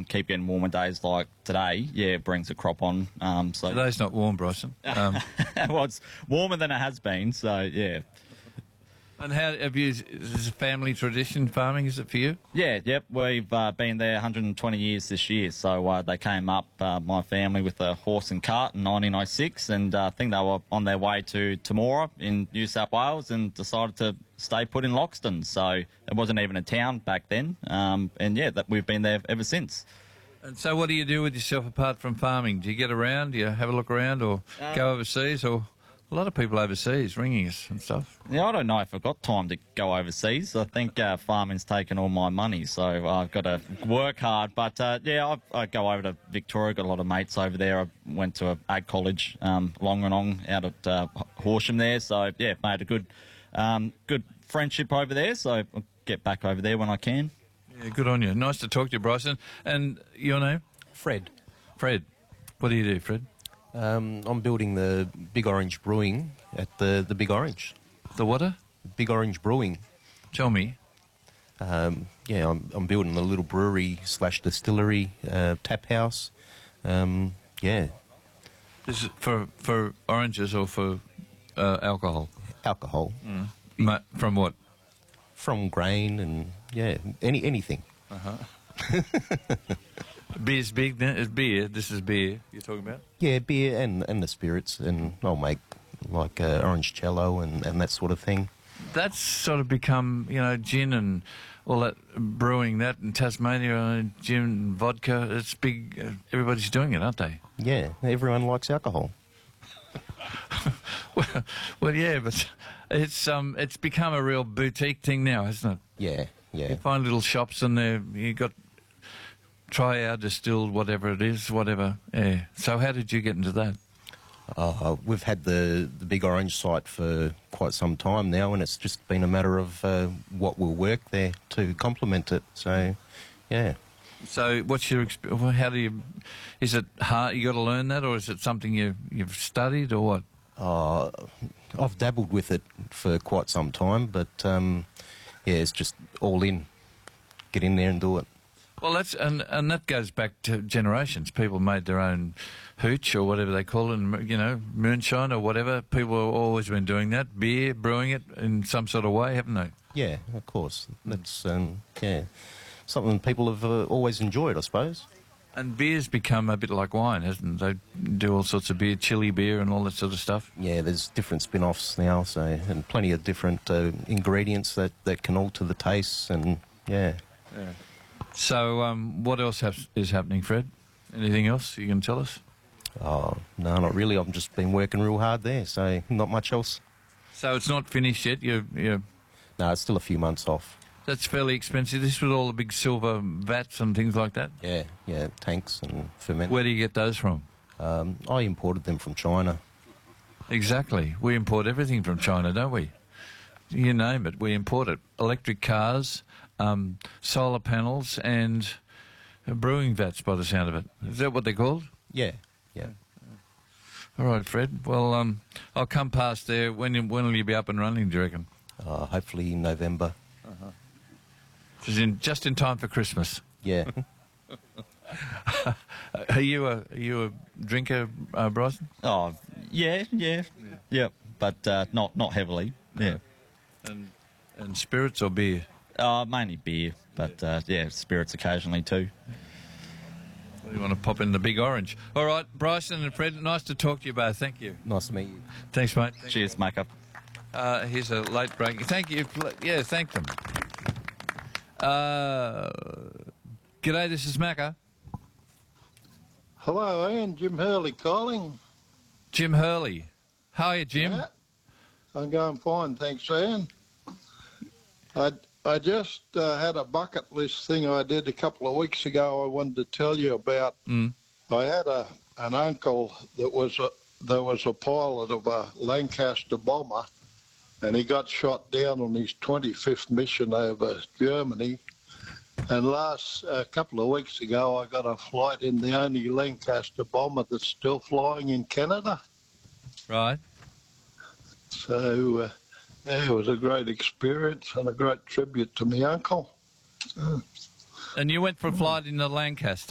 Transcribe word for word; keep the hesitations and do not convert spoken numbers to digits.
keep getting warmer days like today, yeah, it brings the crop on. Um, so Today's not warm, Bryson. Um, well, it's warmer than it has been, so yeah. and how have you? Is this a family tradition, farming? Is it for you? Yeah, yep. We've uh, been there one hundred twenty years this year. So uh, they came up, uh, my family, with a horse and cart in nineteen oh six, and uh, I think they were on their way to Temora in New South Wales and decided to stay put in Loxton. So it wasn't even a town back then. Um, and yeah, that we've been there ever since. And so what do you do with yourself apart from farming? Do you get around? Do you have a look around or Um, go overseas? Or a lot of people overseas ringing us and stuff. Yeah, I don't know if I've got time to go overseas. I think uh, farming's taken all my money, so I've got to work hard. But uh, yeah, I, I go over to Victoria. Got a lot of mates over there. I went to a ag college, um, Longanong, out at uh, Horsham there. So yeah, made a good, um, good friendship over there. So I'll get back over there when I can. Yeah, good on you. Nice to talk to you, Bryson. And your name? Fred. Fred. What do you do, Fred? Um, I'm building the Big Orange Brewing at the, the Big Orange. The water? Big Orange Brewing. Tell me. Um, yeah, I'm, I'm building a little brewery slash distillery, uh, tap house. Um, yeah, This is for, for oranges or for uh, alcohol? alcohol Ma- from what? from grain and, yeah, any anything. Beer's big, then? It's beer. This is beer you're talking about? Yeah, beer and, and the spirits, and I'll make like uh, orange cello and, and that sort of thing. That's sort of become, you know, gin and all that brewing, that in Tasmania, uh, gin and vodka. It's big. Uh, everybody's doing it, aren't they? Yeah, everyone likes alcohol. well, well, yeah, but it's um, it's become a real boutique thing now, hasn't it? Yeah, yeah. You find little shops in there. You got try our distilled, whatever it is, whatever. Yeah. So how did you get into that? Uh, we've had the, the Big Orange site for quite some time now, and it's just been a matter of uh, what will work there to complement it. So, yeah. So what's your exp- how do you? Is it hard? You got to learn that, or is it something you you've studied, or what? Uh, I've dabbled with it for quite some time, but um, yeah, it's just all in. Get in there and do it. Well, that's and and that goes back to generations. People made their own hooch or whatever they call it, and, you know, moonshine or whatever. People have always been doing that, beer, brewing it in some sort of way, haven't they? Yeah, of course. That's um, yeah, something people have uh, always enjoyed, I suppose. And beer's become a bit like wine, hasn't it? They do all sorts of beer, chili beer and all that sort of stuff. Yeah, there's different spin-offs now, so and plenty of different uh, ingredients that, that can alter the taste, and yeah. Yeah. So, um, what else has, is happening, Fred? Anything else you can tell us? Oh, no, not really. I've just been working real hard there, so not much else. So it's not finished yet. You, you. No, it's still a few months off. That's fairly expensive. This with all the big silver vats and things like that. Yeah, yeah, tanks and ferment. Where do you get those from? Um, I imported them from China. Exactly. We import everything from China, don't we? You name it, we import it. Electric cars, um, solar panels, and brewing vats, by the sound of it. Is that what they're called? Yeah, yeah. All right, Fred. Well, um, I'll come past there. When when will you be up and running, do you reckon? Uh, hopefully in November. Just in, just in time for Christmas. Yeah. Are you a are you a drinker, uh, Bryson? Oh, yeah, yeah, yeah, but uh, not not heavily. Yeah, And and spirits or beer? uh, mainly beer, but uh, yeah, spirits occasionally too. You want to pop in the Big Orange? All right, Bryson and Fred. Nice to talk to you both. Thank you. Nice to meet you. Thanks, mate. Cheers, Maker. Uh, here's a late break. Thank you. Yeah, thank them. Uh, g'day, this is Macca. Hello, Ian. Jim Hurley calling. Jim Hurley. How are you, Jim? Yeah, I'm going fine, thanks, Ian. I, I just uh, had a bucket list thing I did a couple of weeks ago I wanted to tell you about. Mm. I had a an uncle that was a, that was a pilot of a Lancaster bomber, and he got shot down on his twenty-fifth mission over Germany. And last a uh, couple of weeks ago, I got a flight in the only Lancaster bomber that's still flying in Canada. Right. So uh, yeah, it was a great experience and a great tribute to my uncle. And you went for a flight in the Lancaster.